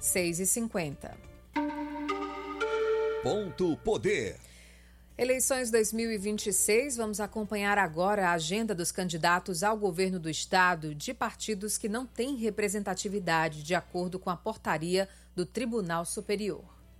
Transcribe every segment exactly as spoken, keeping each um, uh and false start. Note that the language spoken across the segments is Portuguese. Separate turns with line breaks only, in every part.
seis e cinquenta.
Ponto Poder.
Eleições dois mil e vinte e seis, vamos acompanhar agora a agenda dos candidatos ao governo do estado de partidos que não têm representatividade, de acordo com a portaria do Tribunal Superior.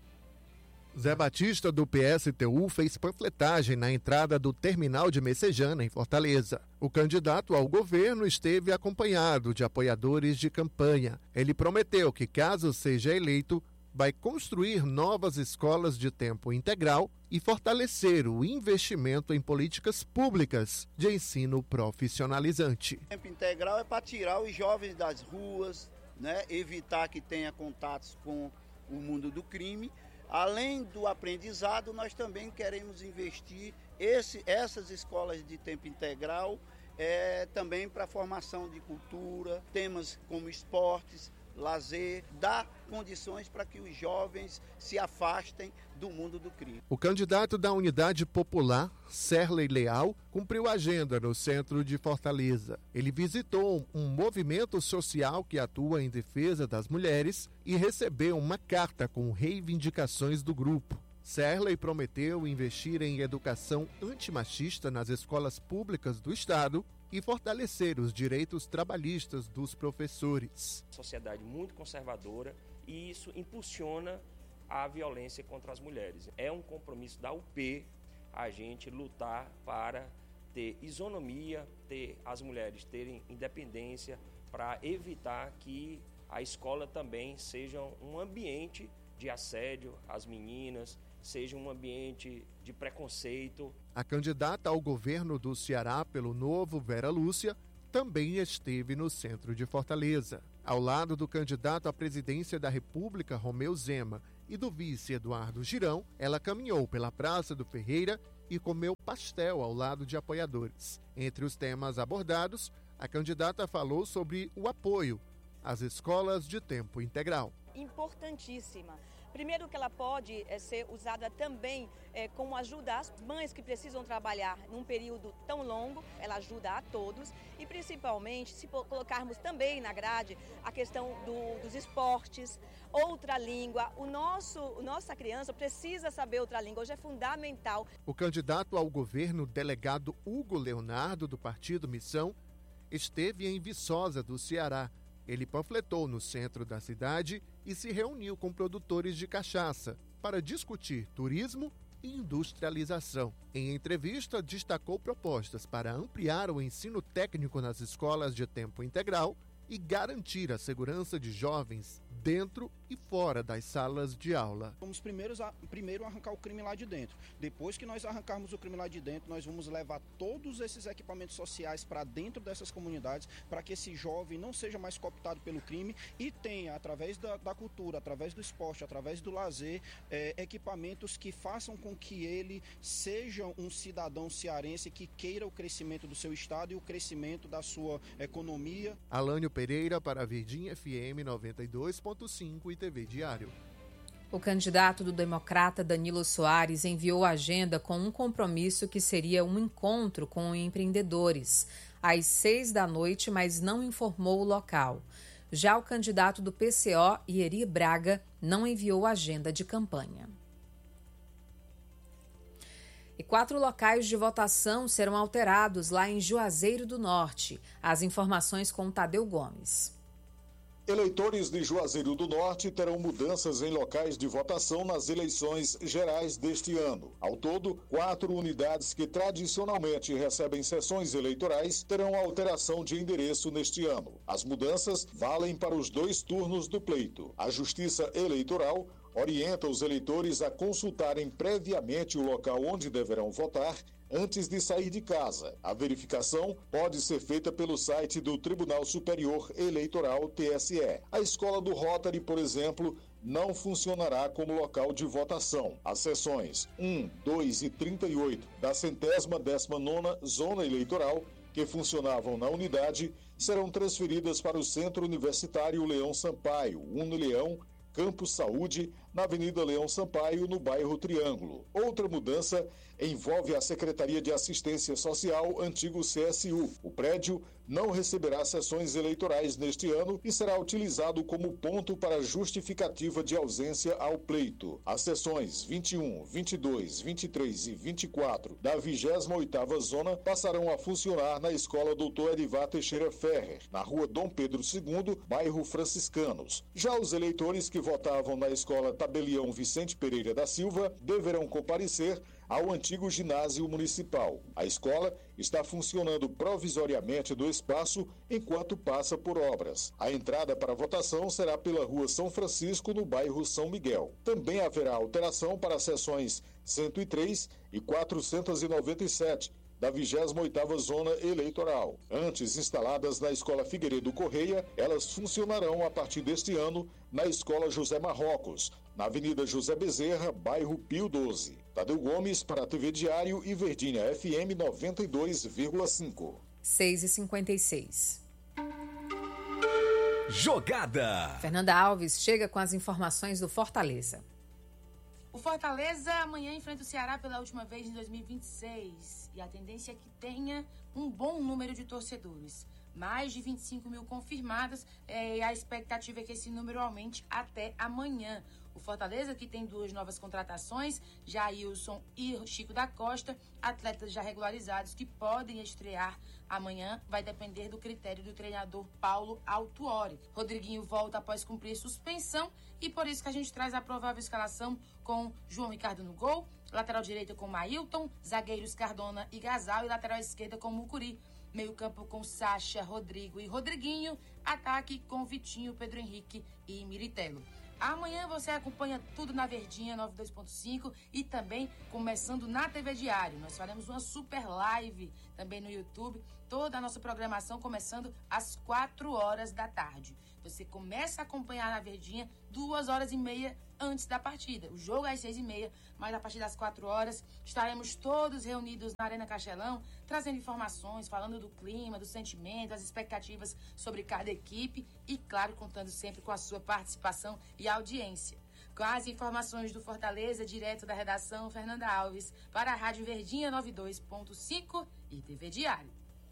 Zé Batista, do P S T U, fez panfletagem na entrada do terminal de Messejana, em Fortaleza. O candidato ao governo esteve acompanhado de apoiadores de campanha. Ele prometeu que, caso seja eleito, vai construir novas escolas de tempo integral e fortalecer o investimento em políticas públicas de ensino profissionalizante.
Tempo integral é para tirar os jovens das ruas, né, evitar que tenha contatos com o mundo do crime. Além do aprendizado, nós também queremos investir esse, essas escolas de tempo integral é, também para a formação de cultura, temas como esportes, lazer, dar condições para que os jovens se afastem do mundo do crime.
O candidato da Unidade Popular, Serley Leal, cumpriu a agenda no centro de Fortaleza. Ele visitou um movimento social que atua em defesa das mulheres e recebeu uma carta com reivindicações do grupo. Serley prometeu investir em educação antimachista nas escolas públicas do estado e fortalecer os direitos trabalhistas dos professores.
Sociedade muito conservadora e isso impulsiona a violência contra as mulheres. É um compromisso da U P a gente lutar para ter isonomia, ter as mulheres terem independência, para evitar que a escola também seja um ambiente de assédio às meninas, seja um ambiente de preconceito.
A candidata ao governo do Ceará pelo Novo, Vera Lúcia, também esteve no centro de Fortaleza. Ao lado do candidato à presidência da República, Romeu Zema, e do vice Eduardo Girão, ela caminhou pela Praça do Ferreira e comeu pastel ao lado de apoiadores. Entre os temas abordados, a candidata falou sobre o apoio às escolas de tempo integral.
Importantíssima. Primeiro que ela pode é, ser usada também é, como ajuda às mães que precisam trabalhar num período tão longo, ela ajuda a todos e principalmente se colocarmos também na grade a questão do, dos esportes, outra língua, o nosso, nossa criança precisa saber outra língua, hoje é fundamental.
O candidato ao governo, delegado Hugo Leonardo, do Partido Missão, esteve em Viçosa, do Ceará. Ele panfletou no centro da cidade e se reuniu com produtores de cachaça para discutir turismo e industrialização. Em entrevista, destacou propostas para ampliar o ensino técnico nas escolas de tempo integral e garantir a segurança de jovens dentro e fora das salas de aula.
Vamos primeiro, primeiro arrancar o crime lá de dentro. Depois que nós arrancarmos o crime lá de dentro, nós vamos levar todos esses equipamentos sociais para dentro dessas comunidades, para que esse jovem não seja mais cooptado pelo crime e tenha, através da, da cultura, através do esporte, através do lazer, é, equipamentos que façam com que ele seja um cidadão cearense que queira o crescimento do seu estado e o crescimento da sua economia.
Alânio Pereira para a Verdinha F M noventa e dois ponto cinco e T V Diário.
O candidato do Democrata, Danilo Soares, enviou a agenda com um compromisso que seria um encontro com empreendedores, às seis da noite, mas não informou o local. Já o candidato do P C O, Ieri Braga, não enviou agenda de campanha. E quatro locais de votação serão alterados lá em Juazeiro do Norte. As informações com Tadeu Gomes.
Eleitores de Juazeiro do Norte terão mudanças em locais de votação nas eleições gerais deste ano. Ao todo, quatro unidades que tradicionalmente recebem sessões eleitorais terão alteração de endereço neste ano. As mudanças valem para os dois turnos do pleito. A Justiça Eleitoral orienta os eleitores a consultarem previamente o local onde deverão votar antes de sair de casa. A verificação pode ser feita pelo site do Tribunal Superior Eleitoral, T S E. A escola do Rotary, por exemplo, não funcionará como local de votação. As sessões um, dois e trinta e oito da centésima décima nona Zona Eleitoral, que funcionavam na unidade, serão transferidas para o Centro Universitário Leão Sampaio, Unileão, Campus Saúde, na Avenida Leão Sampaio, no bairro Triângulo. Outra mudança envolve a Secretaria de Assistência Social, antigo C S U. O prédio não receberá sessões eleitorais neste ano e será utilizado como ponto para justificativa de ausência ao pleito. As sessões vinte e um, vinte e dois, vinte e três e vinte e quatro da vigésima oitava Zona passarão a funcionar na Escola Doutor Edivar Teixeira Ferrer, na Rua Dom Pedro segundo, bairro Franciscanos. Já os eleitores que votavam na Escola Tabelião Vicente Pereira da Silva deverão comparecer ao antigo ginásio municipal. A escola está funcionando provisoriamente do espaço enquanto passa por obras. A entrada para a votação será pela Rua São Francisco, no bairro São Miguel. Também haverá alteração para as sessões cento e três e quatrocentos e noventa e sete da vigésima oitava Zona Eleitoral. Antes instaladas na Escola Figueiredo Correia, elas funcionarão a partir deste ano na Escola José Marrocos, na Avenida José Bezerra, bairro Pio doze. Tadeu Gomes para a T V Diário e Verdinha F M noventa e dois vírgula cinco.
seis e cinquenta e seis.
Jogada.
Fernanda Alves chega com as informações do Fortaleza.
O Fortaleza amanhã enfrenta o Ceará pela última vez em dois mil e vinte e seis e a tendência é que tenha um bom número de torcedores. Mais de vinte e cinco mil confirmadas e a expectativa é que esse número aumente até amanhã. O Fortaleza, que tem duas novas contratações, Jailson e Chico da Costa, atletas já regularizados que podem estrear amanhã, vai depender do critério do treinador Paulo Autuori. Rodriguinho volta após cumprir suspensão e por isso que a gente traz a provável escalação com João Ricardo no gol, lateral direita com Mailton, zagueiros Cardona e Gasal e lateral esquerda com Mucuri. Meio campo com Sacha, Rodrigo e Rodriguinho, ataque com Vitinho, Pedro Henrique e Militelo. Amanhã você acompanha tudo na Verdinha noventa e dois ponto cinco e também começando na T V Diário. Nós faremos uma super live também no YouTube, toda a nossa programação começando às quatro horas da tarde. Você começa a acompanhar na Verdinha duas horas e meia antes da partida. O jogo é às seis e meia, mas a partir das quatro horas estaremos todos reunidos na Arena Castelão, trazendo informações, falando do clima, do sentimento, das expectativas sobre cada equipe e, claro, contando sempre com a sua participação e audiência. Com as informações do Fortaleza, direto da redação, Fernanda Alves, para a Rádio Verdinha noventa e dois ponto cinco e T V Diário.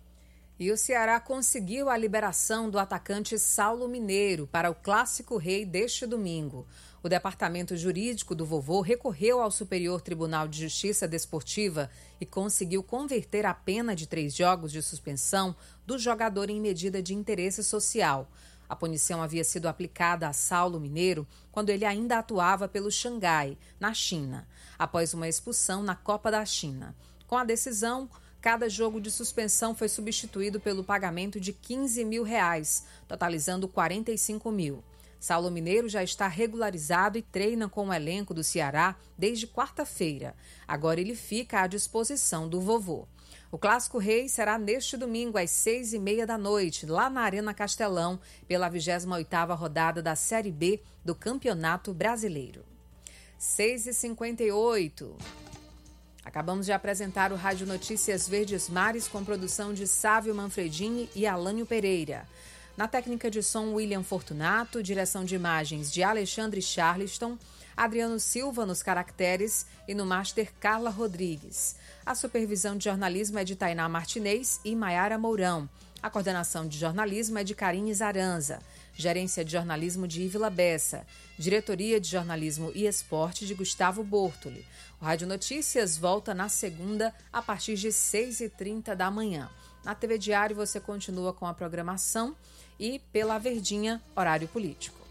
E o Ceará conseguiu a liberação do atacante Saulo Mineiro para o Clássico Rei deste domingo. O departamento jurídico do Vovô recorreu ao Superior Tribunal de Justiça Desportiva e conseguiu converter a pena de três jogos de suspensão do jogador em medida de interesse social. A punição havia sido aplicada a Saulo Mineiro quando ele ainda atuava pelo Xangai, na China, após uma expulsão na Copa da China. Com a decisão, cada jogo de suspensão foi substituído pelo pagamento de quinze mil reais, totalizando quarenta e cinco mil. Saulo Mineiro já está regularizado e treina com o elenco do Ceará desde quarta-feira. Agora ele fica à disposição do Vovô. O Clássico Rei será neste domingo às seis e meia da noite, lá na Arena Castelão, pela vigésima oitava rodada da Série B do Campeonato Brasileiro. seis e cinquenta e oito. Acabamos de apresentar o Rádio Notícias Verdes Mares com produção de Sávio Manfredini e Alânio Pereira. Na técnica de som, William Fortunato, direção de imagens de Alexandre Charleston, Adriano Silva nos caracteres e no master Carla Rodrigues. A supervisão de jornalismo é de Tainá Martinez e Maiara Mourão. A coordenação de jornalismo é de Karine Zaranza. Gerência de jornalismo de Ívila Bessa. Diretoria de jornalismo e esporte de Gustavo Bortoli. O Rádio Notícias volta na segunda a partir de seis e trinta da manhã. Na T V Diário você continua com a programação e pela Verdinha, horário político.